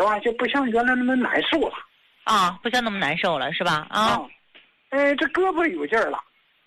啊就不像原来那么难受了。 啊，不像那么难受了，是吧？啊。 这胳膊有劲儿了。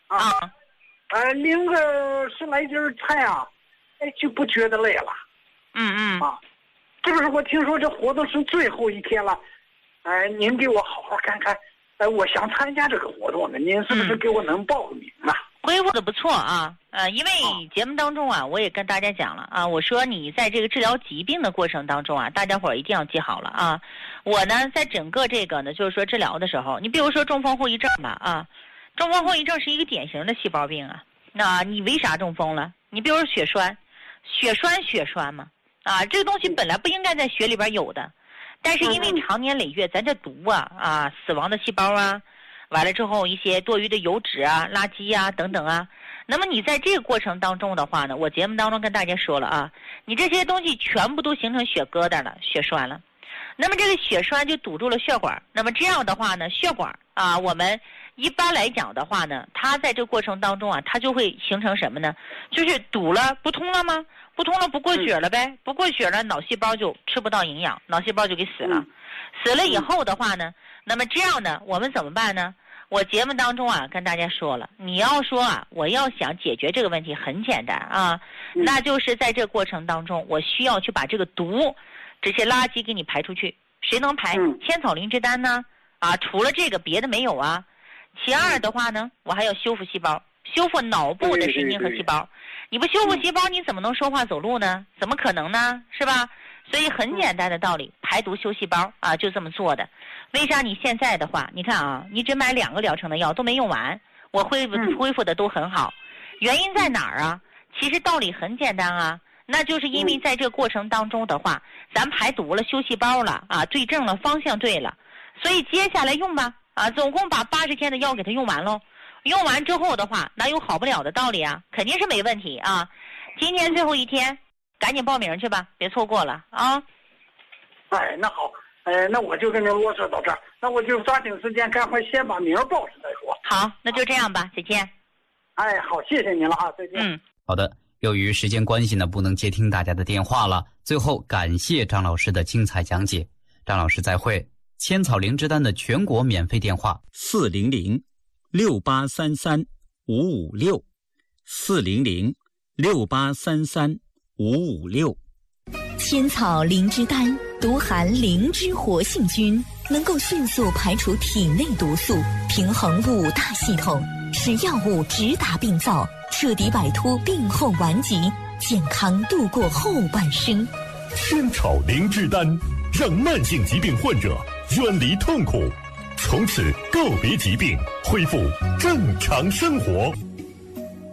拎个10来斤菜啊，就不觉得累了。这不是我听说这活动是最后一天了，您给我好好看看，我想参加这个活动呢，您是不是给我能报个名啊？ 恢复的不错啊，因为节目当中啊，我也跟大家讲了啊，我说你在这个治疗疾病的过程当中啊，大家伙儿一定要记好了啊。我呢，在整个这个呢，就是说治疗的时候，你比如说中风后遗症吧啊，中风后遗症是一个典型的细胞病啊。那你为啥中风了？你比如说血栓嘛啊，这个东西本来不应该在血里边有的，但是因为长年累月，咱这毒啊，死亡的细胞啊。完了之后，一些多余的油脂啊、垃圾啊等等啊，那么你在这个过程当中的话呢，我节目当中跟大家说了啊，你这些东西全部都形成血疙瘩了、血栓了，那么这个血栓就堵住了血管，那么这样的话呢，血管啊，我们一般来讲的话呢，它在这个过程当中啊，它就会形成什么呢？就是堵了，不通了吗？不通了，不过血了呗，不过血了，脑细胞就吃不到营养，脑细胞就给死了，死了以后的话呢，那么这样呢，我们怎么办呢？我节目当中啊，跟大家说了，你要说啊，我要想解决这个问题很简单啊，那就是在这个过程当中，我需要去把这个毒、这些垃圾给你排出去。谁能排？千草灵芝丹呢？啊，除了这个别的没有啊。其二的话呢，我还要修复细胞，修复脑部的神经和细胞。你不修复细胞，你怎么能说话走路呢？怎么可能呢？是吧？所以很简单的道理，排毒修细胞啊，就这么做的。为啥你现在的话，你看啊，你只买2个疗程的药都没用完，我恢复的都很好，原因在哪儿啊？其实道理很简单啊，那就是因为在这个过程当中的话，咱排毒了、修细胞了啊，对症了、方向对了，所以接下来用吧啊，总共把80天的药给它用完喽。用完之后的话，哪有好不了的道理啊？肯定是没问题啊！今天最后一天，赶紧报名去吧，别错过了啊！ 那好，那我就跟您啰嗦到这儿，那我就抓紧时间，赶快先把名报上再说。 好，那就这样吧，再见。 好，谢谢您了啊，再见。 好的，由于时间关系呢，不能接听大家的电话了。最后感谢张老师的精彩讲解，张老师再会。千草灵芝丹的全国免费电话 400-6833-556，400-6833-556。千草灵芝丹独含灵芝活性菌，能够迅速排除体内毒素，平衡5大系统，使药物直达病灶，彻底摆脱病后顽疾，健康度过后半生。 千草灵芝丹让慢性疾病患者远离痛苦，从此告别疾病，恢复正常生活。